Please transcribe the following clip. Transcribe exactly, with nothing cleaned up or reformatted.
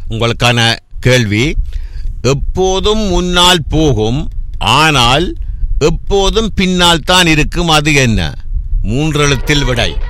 உங்களுக்கான கேள்வி, எப்போதும் முன்னால் போகும் ஆனால் எப்போதும் பின்னால் தான் இருக்கும், அது என்ன? மூன்றெழுத்தில் விடை.